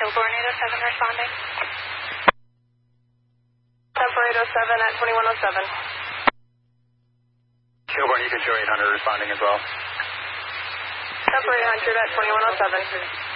Shelbourne 807 responding. Shelbourne 807 at 2107. Shelbourne, you can show 800 responding as well. Shelbourne 800 at 2107.